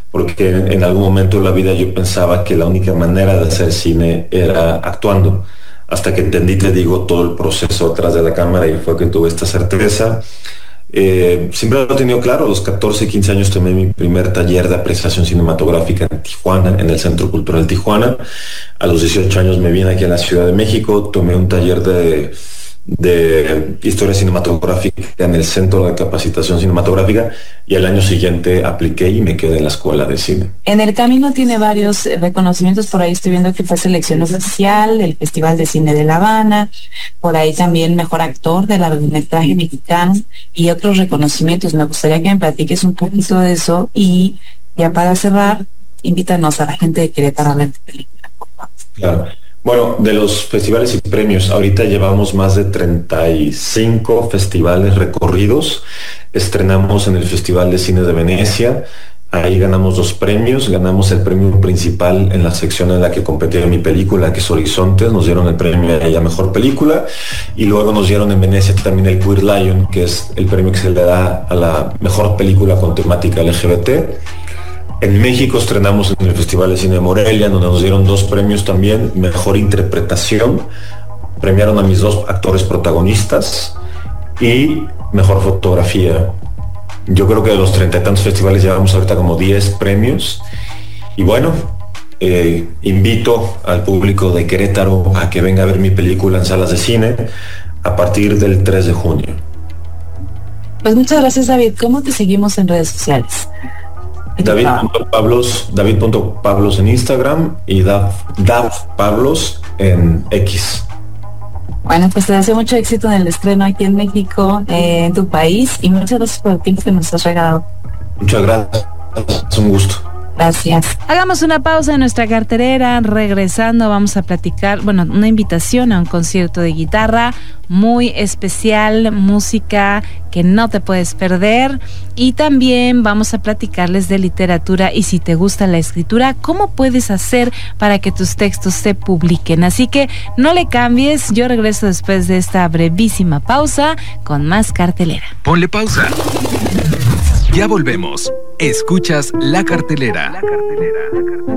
porque en algún momento de la vida yo pensaba que la única manera de hacer cine era actuando, hasta que entendí, te digo, todo el proceso detrás de la cámara y fue que tuve esta certeza. Siempre lo he tenido claro, a los 14, 15 años tomé mi primer taller de apreciación cinematográfica en Tijuana, en el Centro Cultural Tijuana. A los 18 años me vine aquí a la Ciudad de México, tomé un taller de historia cinematográfica en el Centro de Capacitación Cinematográfica y al año siguiente apliqué y me quedé en la Escuela de Cine. En el camino tiene varios reconocimientos, por ahí estoy viendo que fue selección oficial del Festival de Cine de La Habana, por ahí también mejor actor del largometraje mexicano y otros reconocimientos. Me gustaría que me platiques un poquito de eso y ya para cerrar, invítanos a la gente de Querétaro a ver tu película, por favor. Claro. Bueno, de los festivales y premios, ahorita llevamos más de 35 festivales recorridos. Estrenamos en el Festival de Cine de Venecia. Ahí ganamos 2 premios. Ganamos el premio principal en la sección en la que competía mi película, que es Horizontes. Nos dieron el premio a la mejor película. Y luego nos dieron en Venecia también el Queer Lion, que es el premio que se le da a la mejor película con temática LGBT. En México estrenamos en el Festival de Cine de Morelia, donde nos dieron 2 premios también, mejor interpretación, premiaron a mis 2 actores protagonistas y mejor fotografía. Yo creo que de los 30 y tantos festivales llevamos ahorita como 10 premios y bueno, invito al público de Querétaro a que venga a ver mi película en salas de cine a partir del 3 de junio. Pues muchas gracias, David. ¿Cómo te seguimos en redes sociales? David.Pablos en Instagram y Davpablos en X. Bueno, pues te deseo mucho éxito en el estreno aquí en México, en tu país, y muchas gracias por el tiempo que nos has regalado. Muchas gracias, es un gusto. Gracias. Hagamos una pausa en nuestra cartelera. Regresando vamos a platicar, una invitación a un concierto de guitarra muy especial, música que no te puedes perder, y también vamos a platicarles de literatura y si te gusta la escritura, cómo puedes hacer para que tus textos se publiquen. Así que no le cambies, yo regreso después de esta brevísima pausa con más cartelera. Ponle pausa. Ya volvemos. Escuchas La Cartelera.